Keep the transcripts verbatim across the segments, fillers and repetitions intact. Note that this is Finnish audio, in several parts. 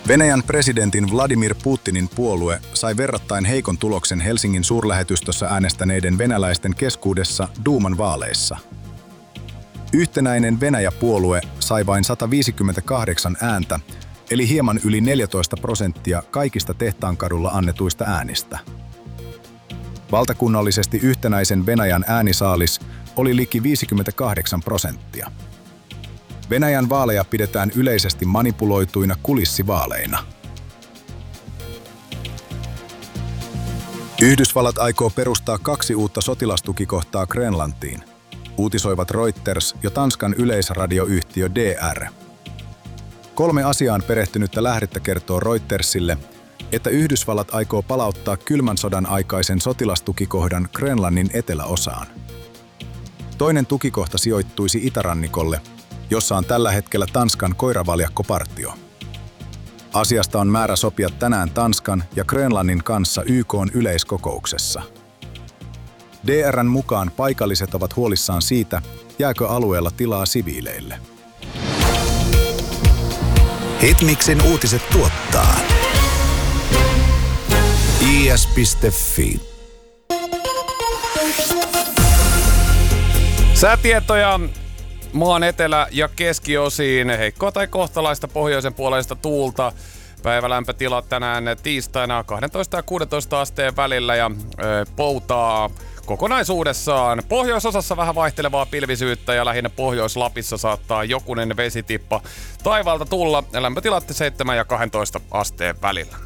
Venäjän presidentin Vladimir Putinin puolue sai verrattain heikon tuloksen Helsingin suurlähetystössä äänestäneiden venäläisten keskuudessa Duuman vaaleissa. Yhtenäinen Venäjä-puolue sai vain sata viisikymmentäkahdeksan ääntä, eli hieman yli neljätoista prosenttia kaikista Tehtaankadulla annetuista äänistä. Valtakunnallisesti yhtenäisen Venäjän äänisaalis oli liki viisikymmentäkahdeksan prosenttia. Venäjän vaaleja pidetään yleisesti manipuloituina kulissivaaleina. Yhdysvallat aikoo perustaa kaksi uutta sotilastukikohtaa Grönlantiin, uutisoivat Reuters ja Tanskan yleisradioyhtiö D R. Kolme asiaan perehtynyttä lähdettä kertoo Reutersille, että Yhdysvallat aikoo palauttaa kylmän sodan aikaisen sotilastukikohdan Grönlannin eteläosaan. Toinen tukikohta sijoittuisi itärannikolle, jossa on tällä hetkellä Tanskan koiravaljakkopartio. Asiasta on määrä sopia tänään Tanskan ja Grönlannin kanssa Y K:n yleiskokouksessa. D R:n mukaan paikalliset ovat huolissaan siitä, jääkö alueella tilaa siviileille. Hitmixin uutiset tuottaa I S piste Fi. Säätietoja maan etelä- ja keskiosiin, heikkoa tai kohtalaista pohjoisen puoleista tuulta. Päivälämpötilat tänään tiistaina kaksitoista ja kuusitoista asteen välillä ja ö, poutaa kokonaisuudessaan. Pohjoisosassa vähän vaihtelevaa pilvisyyttä ja lähinnä Pohjois-Lapissa saattaa jokunen vesitippa taivaalta tulla. Lämpötilat seitsemän ja kaksitoista asteen välillä.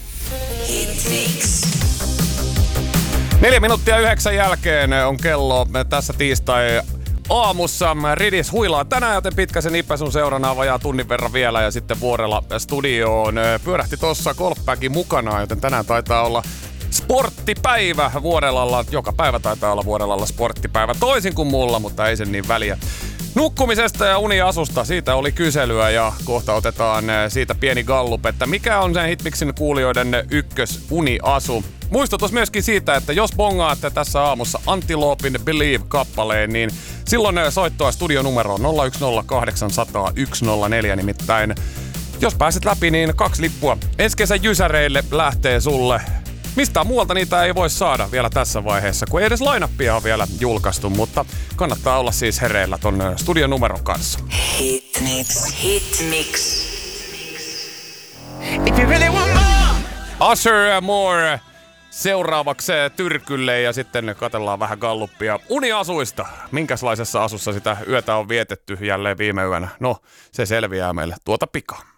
Neljä minuuttia yhdeksän jälkeen on kello tässä tiistai aamussa. Ridis huilaa tänään, joten Pitkäsen Ippä sun seurana vajaa tunnin verran vielä ja sitten Vuorella studioon. Pyörähti tossa golfbagin mukana, joten tänään taitaa olla sporttipäivä Vuorelalla. Joka päivä taitaa olla Vuorelalla sporttipäivä, toisin kuin mulla, mutta ei sen niin väliä. Nukkumisesta ja uniasusta, siitä oli kyselyä ja kohta otetaan siitä pieni gallup, että mikä on sen Hitmixin kuulijoiden ykkös uniasu. Muistutus myöskin siitä, että jos bongaatte tässä aamussa Antiloopin Believe-kappaleen, niin silloin soittoa studionumeroon nolla yksi nolla kahdeksan nolla nolla yksi nolla neljä nimittäin. Jos pääset läpi, niin kaksi lippua ensi kesän jysäreille lähtee sulle. Mistään muualta niitä ei voi saada vielä tässä vaiheessa, kun ei edes line-upia on vielä julkaistu, mutta kannattaa olla siis hereillä ton studionumeron kanssa. Hitmix, Hitmix. If you really want more. Usher More seuraavaksi Tyrkylle ja sitten katsellaan vähän galluppia uniasuista. Minkälaisessa asussa sitä yötä on vietetty jälleen viime yönä? No, se selviää meille tuota pikaa.